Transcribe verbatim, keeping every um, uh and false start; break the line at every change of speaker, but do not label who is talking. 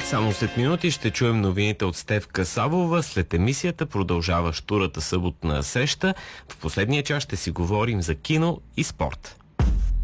Само след минути ще чуем новините от Стефка Савова. След емисията продължава щурата съботна среща. В последния час ще си говорим за кино и спорт.